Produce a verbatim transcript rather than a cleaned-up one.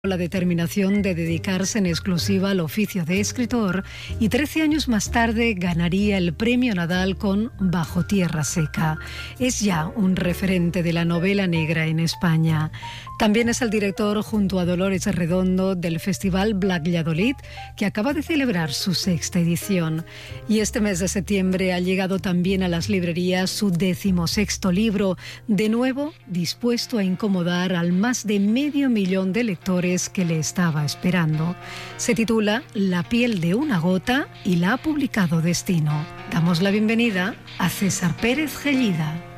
la determinación de dedicarse en exclusiva al oficio de escritor y trece años más tarde ganaría el Premio Nadal con Bajo Tierra Seca. Es ya un referente de la novela negra en España. También es el director, junto a Dolores Redondo, del Festival Black Lladolid, que acaba de celebrar su sexta edición. Y este mes de septiembre ha llegado también a las librerías su decimosexto libro, de nuevo dispuesto a incomodar al más de medio millón de lectores que le estaba esperando. Se titula La piel de una gota y la ha publicado Destino. Damos la bienvenida a César Pérez Gellida.